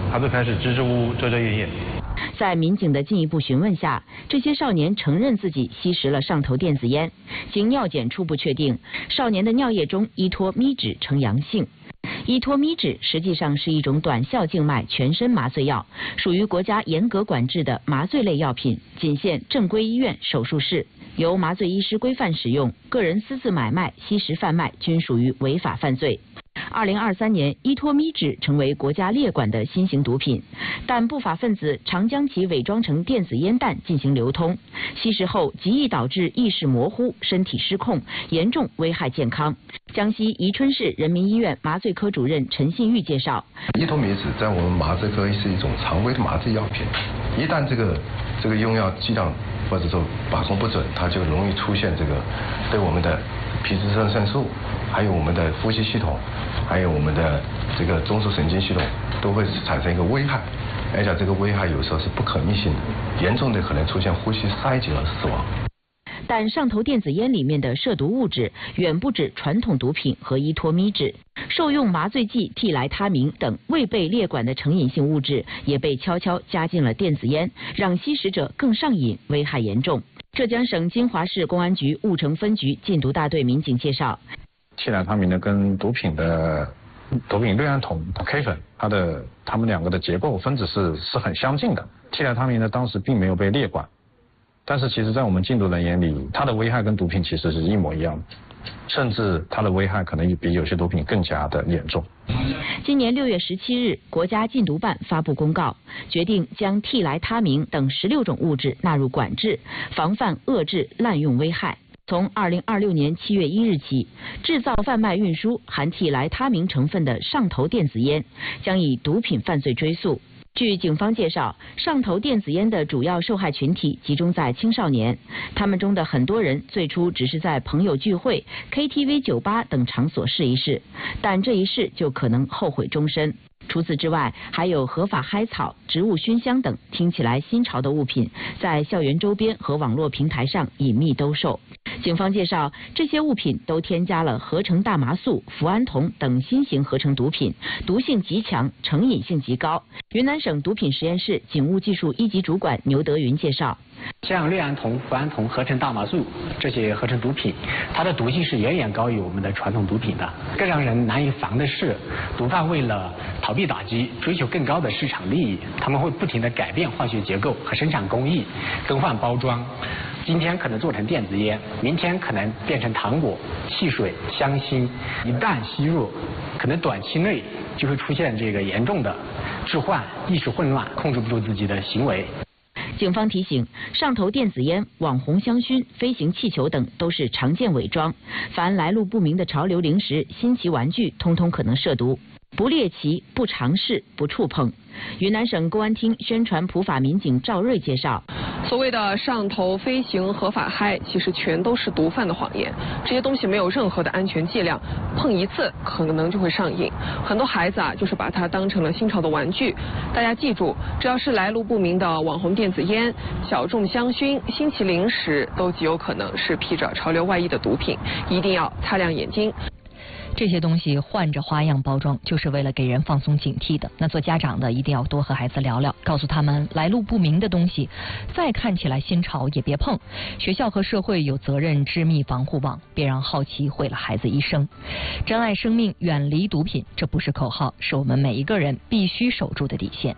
他都开始支支吾吾、遮遮掩掩。 在民警的进一步询问下，这些少年承认自己吸食了上头电子烟。经尿检初步确定，少年的尿液中依托咪酯呈阳性。依托咪酯实际上是一种短效静脉全身麻醉药，属于国家严格管制的麻醉类药品，仅限正规医院手术室，由麻醉医师规范使用，个人私自买卖、吸食贩卖均属于违法犯罪。2023年，依托咪酯成为国家列管的新型毒品，但不法分子常将其伪装成电子烟弹进行流通，吸食后极易导致意识模糊、身体失控，严重危害健康。江西宜春市人民医院麻醉科主任陈信玉介绍， 依托咪酯在我们麻醉科是一种常规的麻醉药品，一旦这个用药剂量或者说把控不准，它就容易出现对我们的皮质肾上素，还有我们的呼吸系统，还有我们的中枢神经系统都会产生一个危害，而且这个危害有时候是不可逆性的，严重的可能出现呼吸衰竭而死亡。 但上头电子烟里面的涉毒物质远不止传统毒品和依托咪酯，受用麻醉剂替来他明等未被列管的成瘾性物质也被悄悄加进了电子烟，让吸食者更上瘾，危害严重。浙江省金华市公安局婺城分局禁毒大队民警介绍， 替来他明呢跟毒品氯胺酮 K 粉，它们两个的结构分子是很相近的。替来他明呢当时并没有被列管，但是其实在我们禁毒人眼里，它的危害跟毒品其实是一模一样的，甚至它的危害可能比有些毒品更加的严重。 今年6月17日，国家禁毒办发布公告，决定将替来他明等16种物质纳入管制，防范遏制滥用危害。从2026年7月1日起，制造、贩卖、运输含替来他明成分的上头电子烟将以毒品犯罪追诉。据警方介绍，上头电子烟的主要受害群体集中在青少年，他们中的很多人最初只是在朋友聚会、KTV、酒吧等场所试一试，但这一试就可能后悔终身。除此之外，还有合法嗨草、植物熏香等听起来新潮的物品，在校园周边和网络平台上隐秘兜售。警方介绍，这些物品都添加了合成大麻素、脯胺酮等新型合成毒品，毒性极强，成瘾性极高。云南省毒品实验室警务技术一级主管牛德云介绍， 像氯胺酮、脯胺酮、合成大麻素这些合成毒品，它的毒性是远远高于我们的传统毒品的。更让人难以防的是，毒贩为了逃避打击，追求更高的市场利益，他们会不停地改变化学结构和生产工艺，更换包装。今天可能做成电子烟，明天可能变成糖果、汽水、香辛。一旦吸入，可能短期内就会出现严重的致幻、意识混乱，控制不住自己的行为。 警方提醒，上头电子烟、网红香薰、飞行气球等都是常见伪装，凡来路不明的潮流零食、新奇玩具，通通可能涉毒。不猎奇、不尝试、不触碰。云南省公安厅宣传普法民警赵瑞介绍， 所谓的上头飞行合法嗨，其实全都是毒贩的谎言。这些东西没有任何的安全剂量，碰一次可能就会上瘾。很多孩子就是把它当成了新潮的玩具。大家记住，只要是来路不明的网红电子烟、小众香薰、新奇零食，都极有可能是披着潮流外衣的毒品，一定要擦亮眼睛。 这些东西换着花样包装，就是为了给人放松警惕的。那做家长的一定要多和孩子聊聊，告诉他们来路不明的东西，再看起来新潮也别碰。学校和社会有责任织密防护网，别让好奇毁了孩子一生。珍爱生命，远离毒品，这不是口号，是我们每一个人必须守住的底线。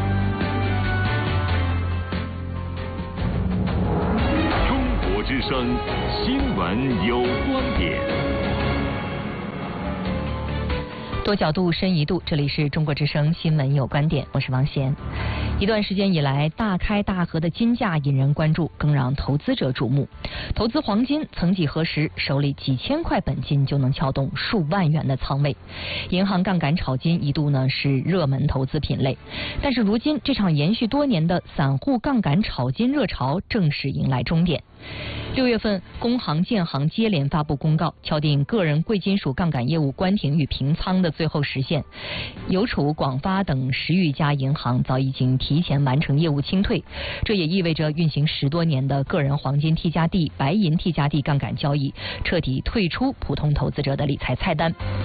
中国之声，新闻有观点。 多角度，深一度，这里是中国之声新闻有观点，我是王贤。一段时间以来，大开大合的金价引人关注，更让投资者瞩目。投资黄金，曾几何时，手里几千块本金就能撬动数万元的仓位。银行杠杆炒金一度呢是热门投资品类，但是如今这场延续多年的散户杠杆炒金热潮正式迎来终点。6月份，工行、建行接连发布公告，敲定个人贵金属杠杆业务关停与平仓的最后时限。邮储、广发等10余家银行早已经提前完成业务清退，这也意味着运行10多年的个人黄金 T 加 D、白银 T 加 D 杠杆交易彻底退出普通投资者的理财菜单。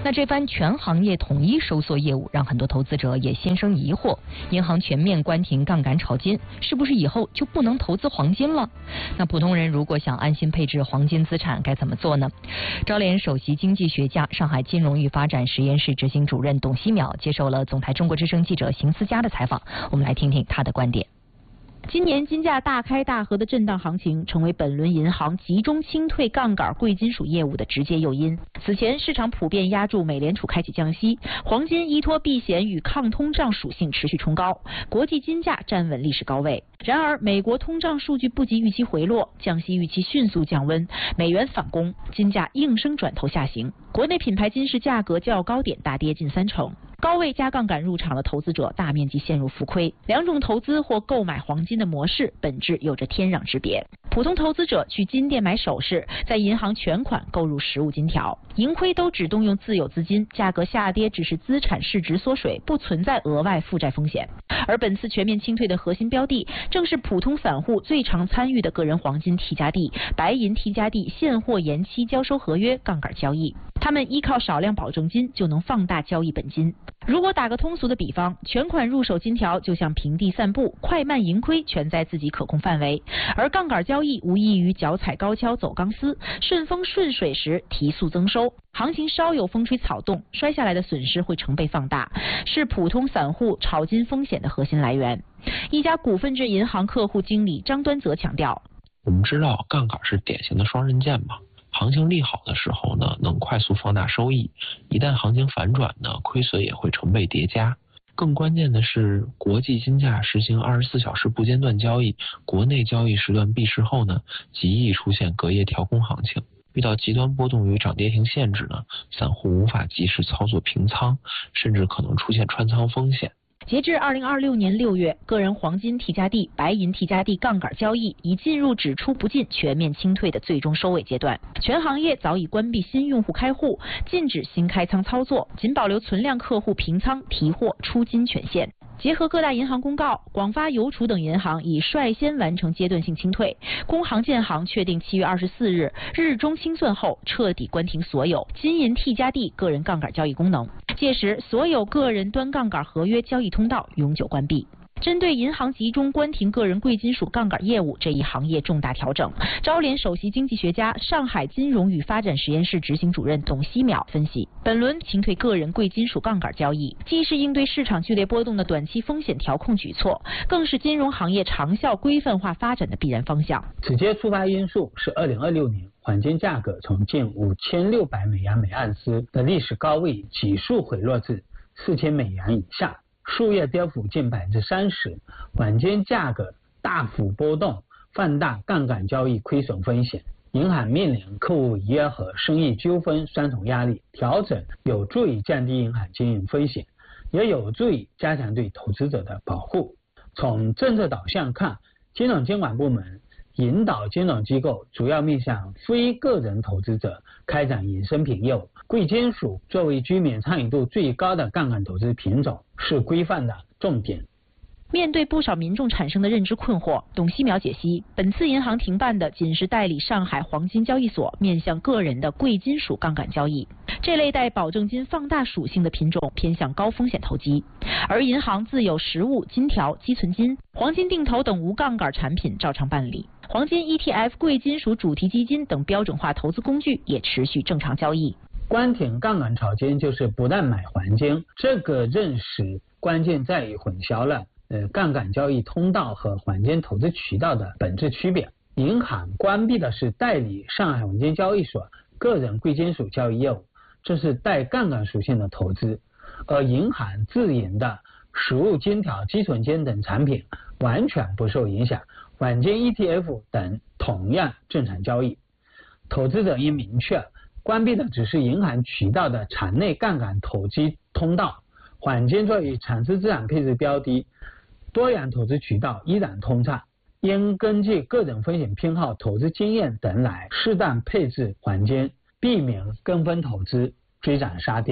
那这番全行业统一收缩业务，让很多投资者也心生疑惑：银行全面关停杠杆炒金，是不是以后就不能投资黄金了？那普通人如果想安心配置黄金资产，该怎么做呢？招联首席经济学家、上海金融与发展实验室执行主任董希淼接受了总台中国之声记者邢思佳的采访，我们来听听他的观点。 今年金价大开大合的震荡行情，成为本轮银行集中清退杠杆贵金属业务的直接诱因。此前市场普遍押注美联储开启降息，黄金依托避险与抗通胀属性持续冲高，国际金价站稳历史高位。然而，美国通胀数据不及预期回落，降息预期迅速降温，美元反攻，金价应声转头下行。国内品牌金饰价格较高点大跌近30%。高位加杠杆入场的投资者大面积陷入浮亏，两种投资或购买黄金的模式本质有着天壤之别。普通投资者去金店买首饰，在银行全款购入实物金条，盈亏都只动用自有资金，价格下跌只是资产市值缩水，不存在额外负债风险。而本次全面清退的核心标的，正是普通散户最常参与的个人黄金 T 加 D、白银 T 加 D 现货延期交收合约杠杆交易。他们依靠少量保证金就能放大交易本金。如果打个通俗的比方，全款入手金条就像平地散步，快慢盈亏全在自己可控范围，而杠杆交易无异于脚踩高跷走钢丝，顺风顺水时提速增收，行情稍有风吹草动，摔下来的损失会成倍放大，是普通散户炒金风险的核心来源。一家股份制银行客户经理张端泽强调， 我们知道杠杆是典型的双刃剑嘛，行情利好的时候呢，能快速放大收益；一旦行情反转呢，亏损也会成倍叠加。更关键的是，国际金价实行24小时不间断交易，国内交易时段闭市后呢，极易出现隔夜跳空行情。遇到极端波动与涨跌停限制呢，散户无法及时操作平仓，甚至可能出现穿仓风险。 截至2026年6月，个人黄金 T 加 D、白银 T 加 D 杠杆交易已进入只出不进、全面清退的最终收尾阶段。全行业早已关闭新用户开户，禁止新开仓操作，仅保留存量客户平仓、提货、出金权限。结合各大银行公告，广发、邮储等银行已率先完成阶段性清退。工行、建行确定7月24日日中清算后，彻底关停所有金银 T 加 D 个人杠杆交易功能。届时，所有个人端杠杆合约交易通道永久关闭。针对银行集中关停个人贵金属杠杆业务这一行业重大调整，招联首席经济学家、上海金融与发展实验室执行主任董希淼分析，本轮清退个人贵金属杠杆交易，既是应对市场剧烈波动的短期风险调控举措，更是金融行业长效规范化发展的必然方向。 直接触发因素是2026年黄金价格从近5600美元每盎司的历史高位急速回落至4000美元以下。数月跌幅近30%，黄金价格大幅波动，放大杠杆交易亏损风险。银行面临客户违约和生意纠纷双重压力，调整有助于降低银行经营风险，也有助于加强对投资者的保护。从政策导向看，金融监管部门引导金融机构主要面向非个人投资者开展衍生品业务。贵金属作为居民参与度最高的杠杆投资品种，是规范的重点。 面对不少民众产生的认知困惑，董希淼解析，本次银行停办的仅是代理上海黄金交易所面向个人的贵金属杠杆交易，这类带保证金放大属性的品种偏向高风险投机，而银行自有实物、金条、积存金、黄金定投等无杠杆产品照常办理，黄金 ETF、贵金属主题基金等标准化投资工具也持续正常交易。 关停杠杆炒金就是不断买黄金，这个认识关键在于混淆了杠杆交易通道和黄金投资渠道的本质区别。银行关闭的是代理上海黄金交易所个人贵金属交易业务，这是带杠杆属性的投资，而银行自营的实物金条、积存金等产品完全不受影响，黄金 ETF 等同样正常交易。投资者应明确，关闭的只是银行渠道的场内杠杆投机通道，黄金作为长期资产配置标的，多元投资渠道依然通畅，应根据个人风险偏好、投资经验等来适当配置黄金，避免跟风投资追涨杀跌。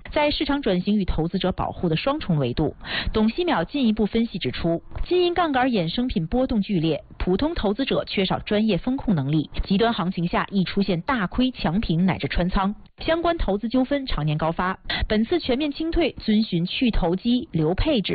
在市场转型与投资者保护的双重维度，董希淼进一步分析指出，金银杠杆衍生品波动剧烈，普通投资者缺少专业风控能力，极端行情下易出现大亏、强平乃至穿仓，相关投资纠纷常年高发。本次全面清退遵循去投机、留配置。